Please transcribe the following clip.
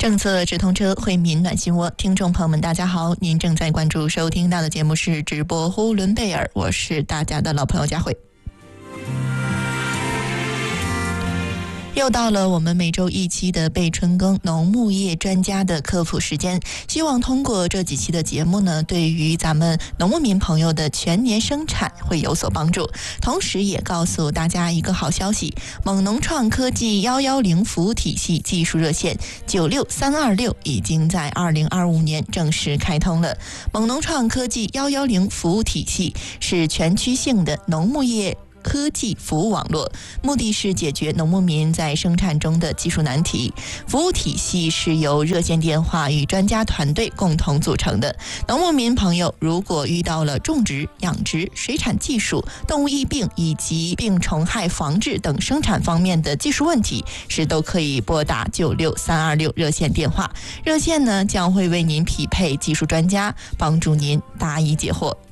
政策直通车，惠民暖心窝。听众朋友们大家好，您正在关注收听到的节目是直播呼伦贝尔，我是大家的老朋友佳慧。又到了我们每周一期的备春耕农牧业专家的科普时间，希望通过这几期的节目呢，对于咱们农牧民朋友的全年生产会有所帮助，同时也告诉大家一个好消息，蒙农创科技110服务体系技术热线96326已经在2025年正式开通了。蒙农创科技110服务体系是全区性的农牧业科技服务网络，目的是解决农牧民在生产中的技术难题。服务体系是由热线电话与专家团队共同组成的。农牧民朋友如果遇到了种植、养殖、水产技术、动物疫病以及病虫害防治等生产方面的技术问题，是都可以拨打96326热线电话。热线呢将会为您匹配技术专家，帮助您答疑解惑。